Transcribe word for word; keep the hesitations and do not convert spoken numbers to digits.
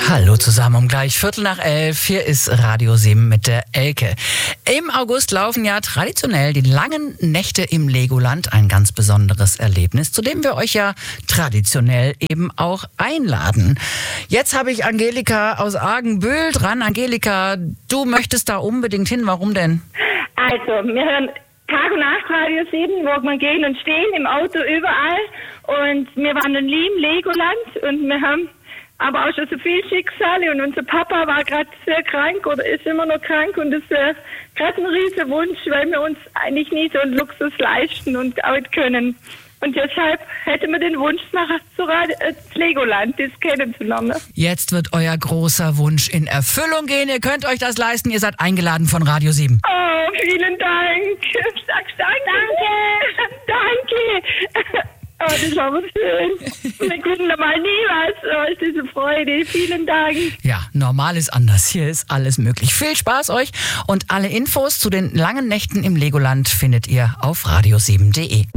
Hallo zusammen, um gleich Viertel nach elf. Hier ist Radio sieben mit der Elke. Im August laufen ja traditionell die langen Nächte im Legoland, ein ganz besonderes Erlebnis, zu dem wir euch ja traditionell eben auch einladen. Jetzt habe ich Angelika aus Argenbühl dran. Angelika, du möchtest da unbedingt hin. Warum denn? Also, wir hören Tag und Nacht Radio sieben, wo man gehen und stehen, im Auto, überall. Und wir waren in Liem, Legoland, und wir haben aber auch schon so viele Schicksale. Und unser Papa war gerade sehr krank oder ist immer noch krank. Und das wäre gerade ein riesen Wunsch, weil wir uns eigentlich nie so einen Luxus leisten und auch können. Und deshalb hätten wir den Wunsch, nach zu Rad- äh, Legoland, das kennenzulernen. Jetzt wird euer großer Wunsch in Erfüllung gehen. Ihr könnt euch das leisten. Ihr seid eingeladen von Radio sieben. Oh, vielen Dank. Sag's danke. Danke. Danke. Oh, das war aber schön. Wir gucken da mal nie was. Oh, ist diese Freude. Vielen Dank. Ja, normal ist anders. Hier ist alles möglich. Viel Spaß euch und alle Infos zu den langen Nächten im Legoland findet ihr auf radio sieben punkt de.